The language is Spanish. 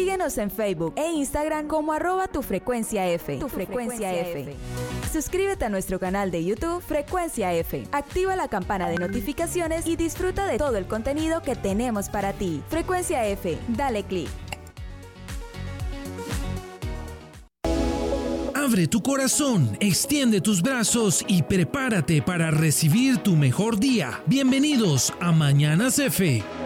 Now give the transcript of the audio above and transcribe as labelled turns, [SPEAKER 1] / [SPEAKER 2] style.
[SPEAKER 1] Síguenos en Facebook e Instagram como @tufrecuenciaF. Tu Frecuencia F. Suscríbete a nuestro canal de YouTube Frecuencia F. Activa la campana de notificaciones y disfruta de todo el contenido que tenemos para ti. Frecuencia F, dale clic.
[SPEAKER 2] Abre tu corazón, extiende tus brazos y prepárate para recibir tu mejor día. Bienvenidos a Mañanas F.